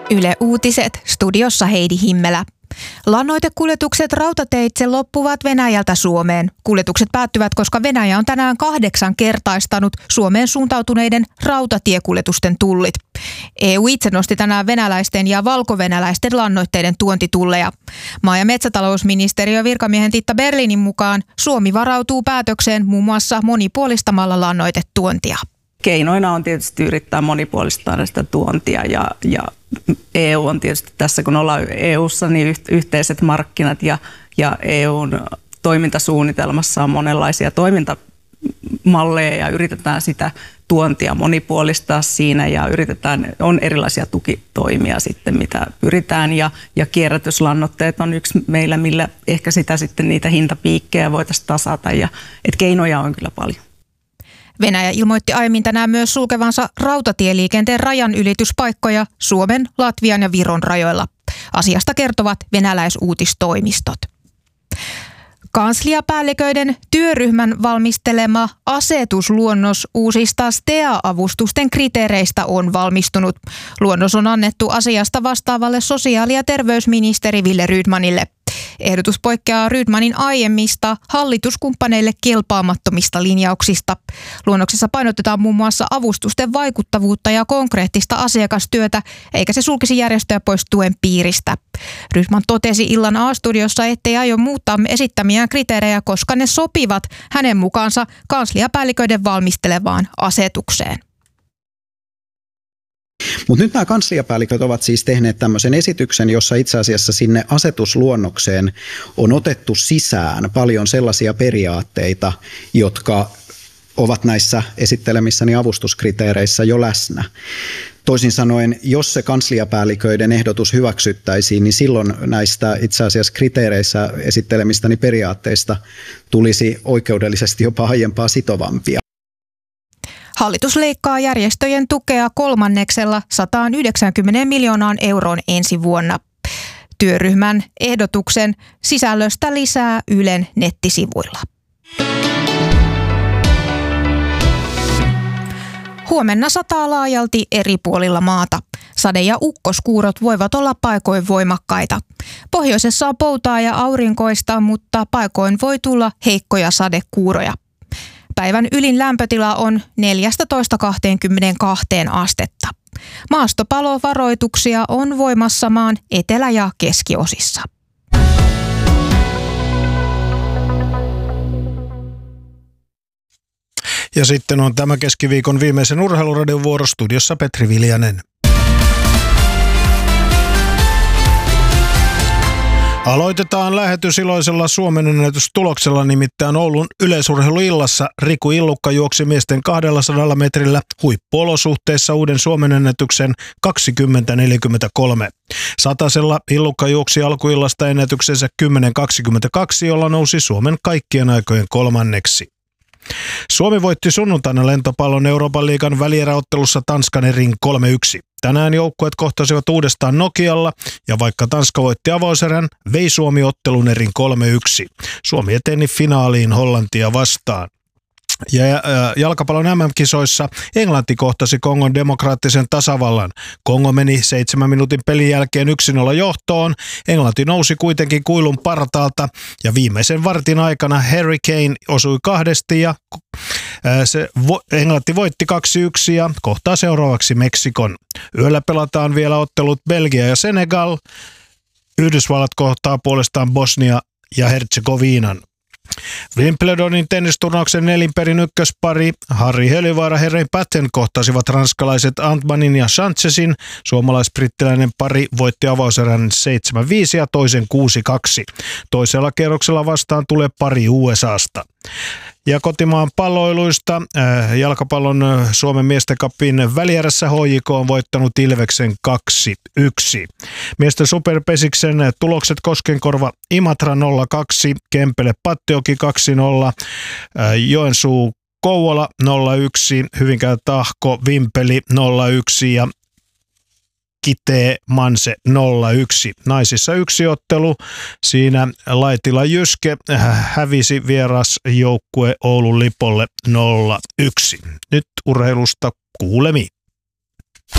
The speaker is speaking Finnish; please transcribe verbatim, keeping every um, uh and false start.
Yle Uutiset, studiossa Heidi Himmelä. Lannoitekuljetukset rautateitse loppuvat Venäjältä Suomeen. Kuljetukset päättyvät, koska Venäjä on tänään kahdeksan kertaistanut Suomeen suuntautuneiden rautatiekuljetusten tullit. E U itse nosti tänään venäläisten ja valkovenäläisten lannoitteiden tuontitulleja. Maa- ja metsätalousministeriön virkamiehen Titta Berlinin mukaan Suomi varautuu päätökseen muun muassa monipuolistamalla lannoitetuontia. Keinoina on tietysti yrittää monipuolistaa sitä tuontia ja, ja E U on tietysti tässä, kun ollaan E U:ssa, niin yhteiset markkinat ja, ja E U:n toimintasuunnitelmassa on monenlaisia toimintamalleja ja yritetään sitä tuontia monipuolistaa siinä ja yritetään, on erilaisia tukitoimia sitten, mitä pyritään ja, ja kierrätyslannoitteet on yksi meillä, millä ehkä sitä sitten niitä hintapiikkejä voitaisiin tasata ja et keinoja on kyllä paljon. Venäjä ilmoitti aiemmin tänään myös sulkevansa rautatieliikenteen rajanylityspaikkoja Suomen, Latvian ja Viron rajoilla. Asiasta kertovat venäläisuutistoimistot. Kansliapäälliköiden työryhmän valmistelema asetusluonnos uusista S T A-avustusten kriteereistä on valmistunut. Luonnos on annettu asiasta vastaavalle sosiaali- ja terveysministeri Wille Rydmanille. Ehdotus poikkeaa Rydmanin aiemmista hallituskumppaneille kelpaamattomista linjauksista. Luonnoksessa painotetaan muun muassa avustusten vaikuttavuutta ja konkreettista asiakastyötä, eikä se sulkisi järjestöjä pois tuen piiristä. Rydman totesi illan A-studiossa, ettei aio muuttaa esittämiään kriteerejä, koska ne sopivat hänen mukaansa kansliapäälliköiden valmistelevaan asetukseen. Mutta nyt nämä kansliapäälliköt ovat siis tehneet tämmöisen esityksen, jossa itse asiassa sinne asetusluonnokseen on otettu sisään paljon sellaisia periaatteita, jotka ovat näissä esittelemissäni avustuskriteereissä jo läsnä. Toisin sanoen, jos se kansliapäälliköiden ehdotus hyväksyttäisiin, niin silloin näistä itse asiassa kriteereissä esittelemistäni periaatteista tulisi oikeudellisesti jopa aiempaa sitovampia. Hallitus leikkaa järjestöjen tukea kolmanneksella sata yhdeksänkymmentä miljoonaan euroon ensi vuonna. Työryhmän ehdotuksen sisällöstä lisää Ylen nettisivuilla. Huomenna sataa laajalti eri puolilla maata. Sade- ja ukkoskuurot voivat olla paikoin voimakkaita. Pohjoisessa on poutaa ja aurinkoista, mutta paikoin voi tulla heikkoja sadekuuroja. Päivän ylin lämpötila on neljätoista kaksikymmentäkaksi astetta. Maastopalovaroituksia on voimassa maan etelä- ja keskiosissa. Ja sitten on tämä keskiviikon viimeisen urheiluradion vuoro, studiossa Petri Viljanen. Aloitetaan lähetys iloisella Suomen ennätystuloksella, nimittäin Oulun yleisurheiluillassa Riku Illukka juoksi miesten kahdellasadalla metrillä huippuolosuhteissa uuden Suomen ennätyksen kaksikymmentä neljäkymmentäkolme. Satasella Illukka juoksi alkuillasta ennätyksensä kymmenen kaksikymmentäkaksi, jolla nousi Suomen kaikkien aikojen kolmanneksi. Suomi voitti sunnuntaina lentopallon Euroopan liigan välieräottelussa Tanskan erin kolme yksi. Tänään joukkueet kohtasivat uudestaan Nokialla ja vaikka Tanska voitti avauserän, vei Suomi ottelun erin kolme yksi. Suomi eteni finaaliin Hollantia vastaan. Ja jalkapallon M M-kisoissa Englanti kohtasi Kongon demokraattisen tasavallan. Kongo meni seitsemän minuutin pelin jälkeen yksi nolla johtoon. Englanti nousi kuitenkin kuilun partaalta ja viimeisen vartin aikana Harry Kane osui kahdesti ja se vo- Englanti voitti kaksi yksi ja kohtaa seuraavaksi Meksikon. Yöllä pelataan vielä ottelut Belgia ja Senegal. Yhdysvallat kohtaa puolestaan Bosnia ja Herzegovinan. Wimbledonin tennisturnauksen nelinperin ykköspari Harri Helivaara ja Heren Patten kohtasivat ranskalaiset Antmanin ja Sanchezin. Suomalais-brittiläinen pari voitti avauserän seitsemän viisi ja toisen kuusi kaksi. Toisella kierroksella vastaan tulee pari U S A:sta. Ja kotimaan palloiluista äh, jalkapallon Suomen miesten cupin välierässä H J K on voittanut Ilveksen kaksi yksi. Miesten superpesiksen tulokset Koskenkorva Imatra nolla kaksi, Kempele Pattioki kaksi nolla, äh, Joensuu Kouvola nolla yksi, Hyvinkää Tahko Vimpeli nolla yksi ja Kitee Manse nolla yksi. Naisissa yksi ottelu. Siinä Laitila Jyske hävisi vierasjoukkue Oulun Lipolle nolla yksi. Nyt urheilusta kuulemiin.